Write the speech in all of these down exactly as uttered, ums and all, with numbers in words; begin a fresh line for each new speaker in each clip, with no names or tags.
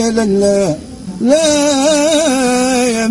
لا لا لا يا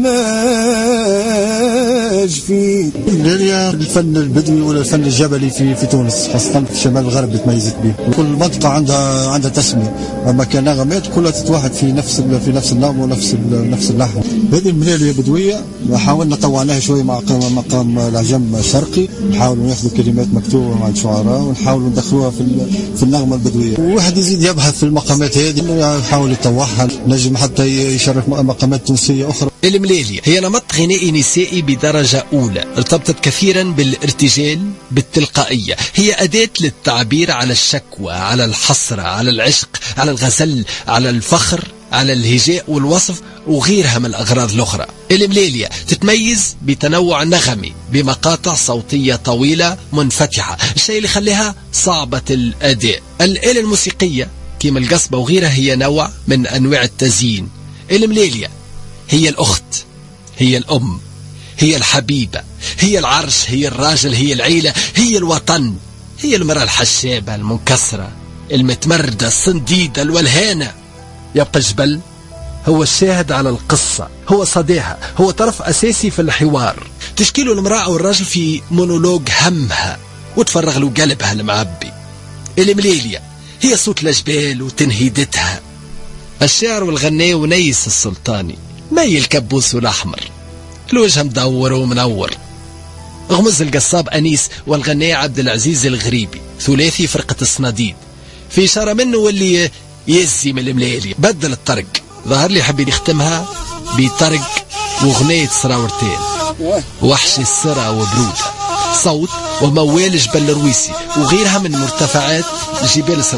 ماج في ليليا الفن البدوي ولا الفن الجبلي في في تونس، خاصة في شمال الغرب تميزت به. كل منطقة عندها عندها تسمية، أما كنغمات كلها تتوحد في نفس في نفس النغمة ونفس نفس اللحن. هذه الملالية بدوية حاولنا طوعناها شوية مع مقام العجم الشرقي، نحاولوا ناخذوا كلمات مكتوبة مع الشعراء ونحاولوا ندخلوها في في النغمة البدوية. وواحد يزيد يبحث في المقامات هذه يحاول يطوعها، نجم حتى يشرف مقامات تونسية أخرى.
الملالية هي نمط غنائي نسائي بدرجة أولى، ارتبطت كثيرا بالارتجال بالتلقائية، هي أداة للتعبير على الشكوى، على الحسرة، على العشق، على الغزل، على الفخر، على الهجاء والوصف وغيرها من الأغراض الأخرى. الملالية تتميز بتنوع نغمي بمقاطع صوتية طويلة منفتحة، الشيء اللي خليها صعبة الأداء. الآلة الموسيقية كما القصبة وغيرها هي نوع من أنواع التزيين. الملالية هي الأخت، هي الأم، هي الحبيبة، هي العرش، هي الراجل، هي العيلة، هي الوطن، هي المرأة الحشابة المنكسرة المتمردة الصنديدة الولهانة. يبقى الجبل هو الشاهد على القصة، هو صداها، هو طرف أساسي في الحوار، تشكيله المرأة والراجل في مونولوج همها وتفرغ له قلبها المعبي. الملالية هي صوت الجبال وتنهيدتها. الشاعر والغناء ونيس السلطاني ماي الكبوس والأحمر، الوجه مدور ومنور. غمز القصاب أنيس والغناء عبد العزيز الغريبي، ثلاثي فرقة الصناديد، في إشارة منه واللي يزي من الملالية بدل الطرق. ظهر لي حبي يختمها بطرق وغنية سراورتين، وحش السرى وبرودة، صوت وموال جبل الرويسي وغيرها من مرتفعات جبال